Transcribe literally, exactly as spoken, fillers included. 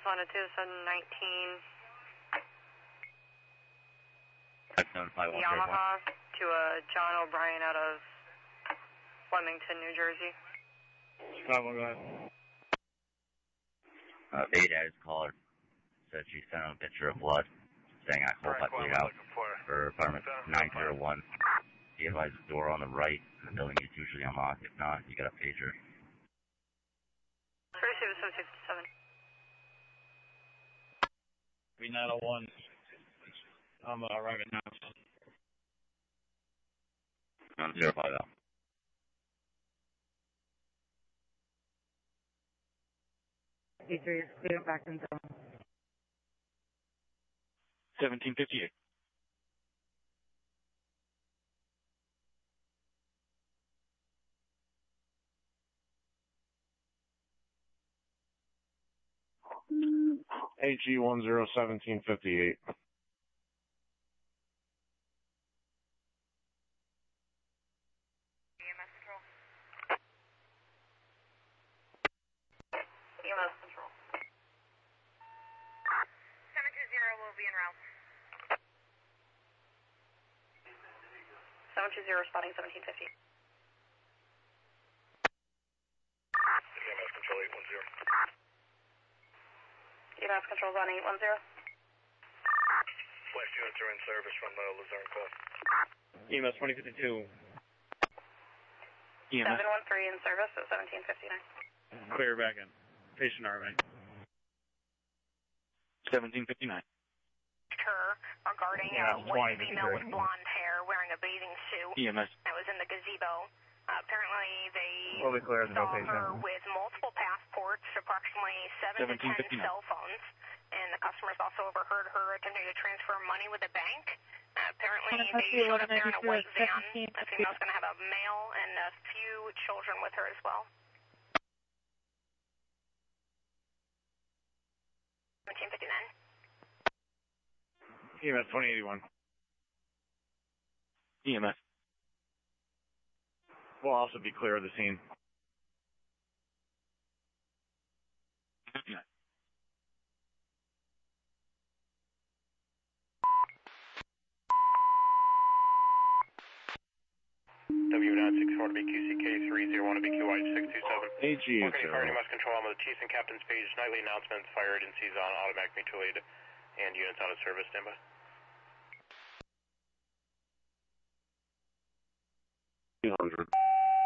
longitude seven nineteen. Yamaha to uh, John O'Brien out of Flemington, New Jersey. Five one, go ahead. Uh, Baydad's caller said she sent a picture of blood saying I hope I bleed out for apartment nine zero one. He advised the door on the right, and the building is usually unlocked. If not, you got a pager. thirty-seven seven fifty-seven. three nine oh one. I'm uh, arriving now. Um, zero five oh. D three is clear back in zone. seventeen fifty-eight. A G one zero seventeen fifty-eight. E M S control. E M S control. seven two zero will be en route. seven two zero spotting seventeen fifty. E M S control eight one zero. E M S control on eight one zero. Flash units are in service from the Luzerne call. E M S twenty fifty-two. E M S. seven one three in service at seventeen fifty-nine. Clear back in. Patient R V. seventeen fifty-nine. Her regarding Yeah, a white female with blonde hair wearing a bathing suit E M S. that was in the gazebo. Uh, apparently they Fully clear, no saw patient. her with multiple passports, approximately seven to ten cell phones, and the customers also overheard her attempting to transfer money with a bank. Uh, apparently they showed up there in a white van. The female's going to have a male and a few children with her as well. seventeen fifty-nine. E M S twenty eighty-one. E M S. We'll also be clear of the scene. fifty-nine. W nine six four to B Q C K three zero one to B Q Y six two seven. A G is Working fire, you must control on the Chiefs and Captain's page. Nightly announcements, fire agencies on automatic mutual aid, and units out of service. Standby. two hundred.